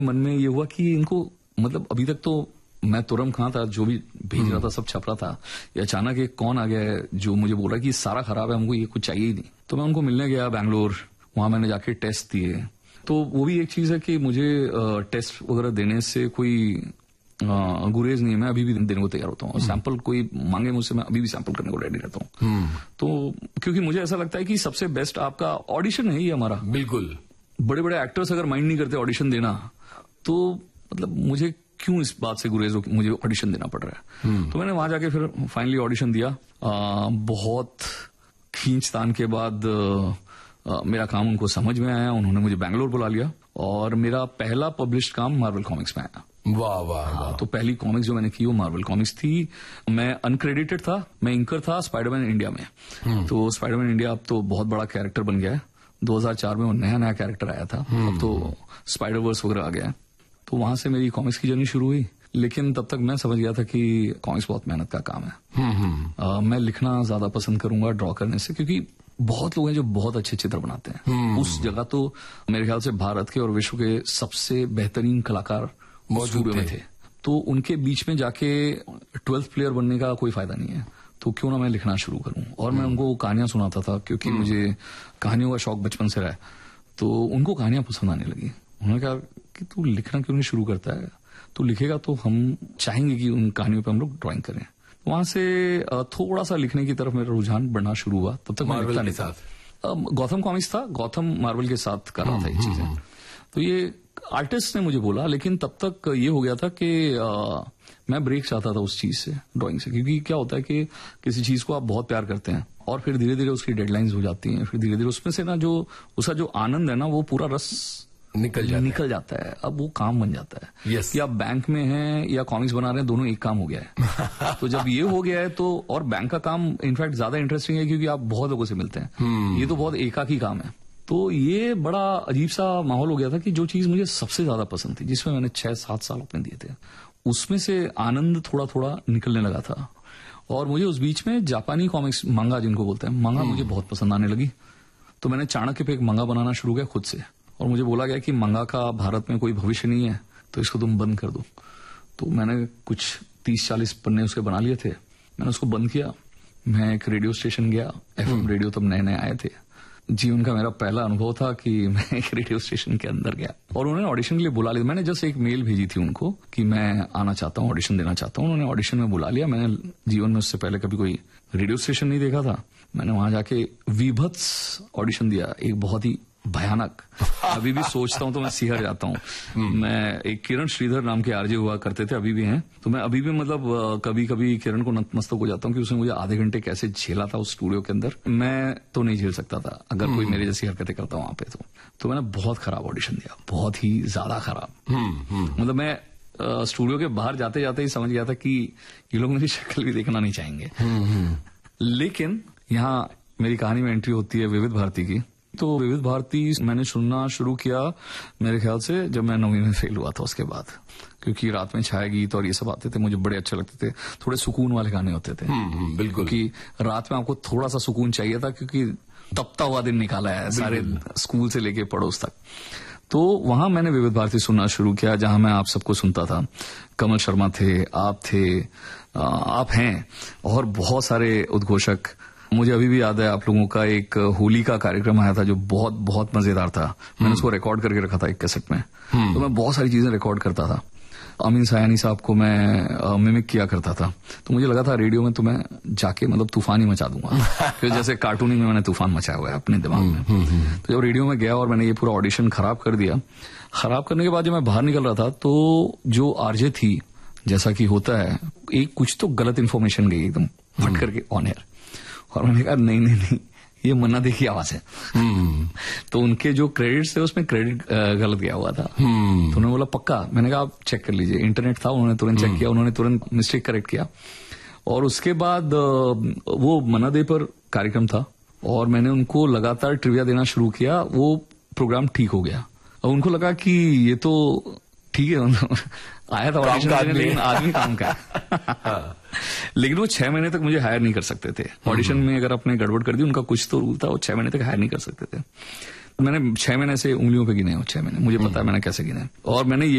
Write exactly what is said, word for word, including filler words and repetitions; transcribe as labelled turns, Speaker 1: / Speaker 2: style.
Speaker 1: मन में ये हुआ कि इनको मतलब अभी तक तो मैं तुरम खां था, जो भी भेज रहा था सब छप रहा था, ये अचानक एक कौन आ गया है जो मुझे बोल रहा है कि सारा खराब है, हमको ये कुछ चाहिए ही नहीं। तो मैं उनको मिलने गया बैंगलोर, वहां मैंने जाके टेस्ट दिए। तो वो भी एक चीज है कि मुझे टेस्ट वगैरह देने से कोई गुरेज नहीं है, मैं अभी भी देने को तैयार होता हूँ। सैंपल कोई मांगे मुझसे, मैं अभी भी सैंपल करने को रेडी रहता हूँ। तो क्योंकि मुझे ऐसा लगता है कि सबसे बेस्ट आपका ऑडिशन है ही हमारा।
Speaker 2: बिल्कुल।
Speaker 1: बड़े बड़े एक्टर्स अगर माइंड नहीं करते ऑडिशन देना, तो मतलब मुझे क्यों इस बात से गुरेज हो, मुझे ऑडिशन देना पड़ रहा है। तो मैंने वहां जाके फिर फाइनली ऑडिशन दिया। आ, बहुत खींचतान के बाद आ, मेरा काम उनको समझ में आया, उन्होंने मुझे बैंगलोर बुला लिया और मेरा पहला पब्लिश्ड काम मार्वल कॉमिक्स में आया।
Speaker 2: वाह वाह वाह।
Speaker 1: तो पहली कॉमिक्स जो मैंने की वो मार्वल कॉमिक्स थी। मैं अनक्रेडिटेड था, मैं इंकर था स्पाइडरमैन इंडिया में। तो स्पाइडरमैन इंडिया अब तो बहुत बड़ा कैरेक्टर बन गया है। दो हज़ार चार में वो नया नया कैरेक्टर आया था, अब तो स्पाइडर वर्स वगैरह आ गया है। तो वहां से मेरी कॉमिक्स की जर्नी शुरू हुई, लेकिन तब तक मैं समझ गया था कि कॉमिक्स बहुत मेहनत का काम है। आ, मैं लिखना ज्यादा पसंद करूंगा ड्रॉ करने से, क्योंकि बहुत लोग हैं जो बहुत अच्छे चित्र बनाते हैं। उस जगह तो मेरे ख्याल से भारत के और विश्व के सबसे बेहतरीन कलाकार स्टूडियो में थे। तो उनके बीच में जाके ट्वेल्थ प्लेयर बनने का कोई फायदा नहीं है, तो क्यों ना मैं लिखना शुरू करूं। और मैं उनको कहानियां सुनाता था, क्योंकि मुझे कहानियों का शौक बचपन से रहा है। तो उनको कहानियां पसंद आने लगी। उन्होंने कहा कि तू लिखना क्यों नहीं शुरू करता है, तू लिखेगा तो हम चाहेंगे कि उन कहानियों पे हम लोग ड्राइंग करें। वहां से थोड़ा सा लिखने की तरफ मेरा रुझान बढ़ना शुरू हुआ। तब तक मैं लिखता नहीं था। गौथम कॉमिक्स था, गौथम मार्वल के साथ कर रहा था ये चीजें। तो ये आर्टिस्ट ने मुझे बोला, लेकिन तब तक ये हो गया था कि आ, मैं ब्रेक चाहता था उस चीज से, ड्राइंग से। क्योंकि क्या होता है कि किसी चीज को आप बहुत प्यार करते हैं और फिर धीरे धीरे उसकी डेडलाइंस हो जाती हैं, फिर धीरे धीरे उसमें से ना जो उसका जो आनंद है ना, वो पूरा रस
Speaker 2: निकल जाता
Speaker 1: निकल जाता है। अब वो काम बन जाता है।
Speaker 2: yes.
Speaker 1: कि आप बैंक में हैं या कॉमिक्स बना रहे हैं, दोनों एक काम हो गया है। तो जब ये हो गया है तो, और बैंक का काम इनफैक्ट ज्यादा इंटरेस्टिंग है क्योंकि आप बहुत लोगों से मिलते हैं। hmm. ये तो बहुत एकाकी काम है। तो ये बड़ा अजीब सा माहौल हो गया था कि जो चीज मुझे सबसे ज्यादा पसंद थी, जिसमें मैंने छह सात साल अपने दिए थे, उसमें से आनंद थोड़ा थोड़ा निकलने लगा था। और मुझे उस बीच में जापानी कॉमिक्स, मांगा जिनको बोलते हैं, मांगा मुझे बहुत पसंद आने लगी। तो मैंने चाणक्य पे एक मांगा बनाना शुरू किया खुद से। और मुझे बोला गया कि मांगा का भारत में कोई भविष्य नहीं है, तो इसको तुम बंद कर दो। तो मैंने कुछ तीस चालीस पन्ने उसके बना लिए थे, मैंने उसको बंद किया। मैं एक रेडियो स्टेशन गया, एफएम रेडियो तब नए नए आए थे। जीवन का मेरा पहला अनुभव था कि मैं एक रेडियो स्टेशन के अंदर गया और उन्होंने ऑडिशन के लिए बुला लिया। मैंने जस्ट एक मेल भेजी थी उनको कि मैं आना चाहता हूँ, ऑडिशन देना चाहता हूँ। उन्होंने ऑडिशन में बुला लिया। मैंने जीवन में उससे पहले कभी कोई रेडियो स्टेशन नहीं देखा था। मैंने वहां जाके वीभत्स ऑडिशन दिया, एक बहुत ही भयानक। अभी भी सोचता हूं तो मैं सिहर जाता हूं। मैं एक किरण श्रीधर नाम के आरजे हुआ करते थे, अभी भी हैं। तो मैं अभी भी मतलब कभी कभी किरण को नतमस्तक हो जाता हूं कि उसने मुझे आधे घंटे कैसे झेला था उस स्टूडियो के अंदर। मैं तो नहीं झेल सकता था अगर कोई मेरे जैसी हरकतें करता वहां पे। तो तो मैंने बहुत खराब ऑडिशन दिया, बहुत ही ज्यादा खराब। मतलब मैं स्टूडियो के बाहर जाते जाते ही समझ गया था कि ये लोग मेरी शक्ल भी देखना नहीं चाहेंगे। लेकिन यहाँ मेरी कहानी में एंट्री होती है विविध भारती की। तो विविध भारती मैंने सुनना शुरू किया मेरे ख्याल से जब मैं नौवीं में फेल हुआ था उसके बाद, क्योंकि रात में छाया गीत और ये सब आते थे, मुझे बड़े अच्छे लगते थे। थोड़े सुकून वाले गाने होते थे।
Speaker 2: बिल्कुल।
Speaker 1: क्योंकि रात में आपको थोड़ा सा सुकून चाहिए था, क्योंकि तपता हुआ दिन निकाला है सारे स्कूल से लेके पड़ोस तक। तो वहां मैंने विविध भारती सुनना शुरू किया, जहां मैं आप सबको सुनता था। कमल शर्मा थे, आप थे, आप हैं, और बहुत सारे उद्घोषक। मुझे अभी भी याद है आप लोगों का एक होली का कार्यक्रम आया था जो बहुत बहुत मजेदार था। मैंने उसको रिकॉर्ड करके रखा था एक कैसेट में। तो मैं बहुत सारी चीजें रिकॉर्ड करता था। अमीन सायानी साहब को मैं मिमिक किया करता था। तो मुझे लगा था रेडियो में तो मैं जाके मतलब तूफान ही मचा दूंगा। फिर जैसे कार्टूनिंग में मैंने तूफान मचाया हुआ है अपने दिमाग में। तो जब रेडियो में गया और मैंने ये पूरा ऑडिशन खराब कर दिया, खराब करने के बाद जब मैं बाहर निकल रहा था तो जो आरजे थी, जैसा कि होता है, एक कुछ तो गलत इन्फॉर्मेशन गई एकदम फट करके ऑन एयर। और मैंने कहा नहीं नहीं नहीं, ये मन्ना दे की आवाज है। तो उनके जो क्रेडिट्स थे उसमें क्रेडिट गलत गया हुआ था। तो उन्होंने बोला पक्का? मैंने कहा आप चेक कर लीजिए। इंटरनेट था, उन्होंने तुरंत चेक किया, उन्होंने तुरंत मिस्टेक करेक्ट किया। और उसके बाद वो मन्ना दे पर कार्यक्रम था और मैंने उनको लगातार ट्रिविया देना शुरू किया। वो प्रोग्राम ठीक हो गया और उनको लगा कि ये तो ठीक है, आया था ऑडिशन देने, लेकिन आदमी काम का है। लेकिन वो छह महीने तक मुझे हायर नहीं कर सकते थे। ऑडिशन में अगर आपने गड़बड़ कर दी, उनका कुछ तो रूल था, वो छह महीने तक हायर नहीं कर सकते थे। मैंने छह महीने से उंगलियों पे गिने हो, छह महीने मुझे पता है मैंने कैसे गिने। और मैंने ये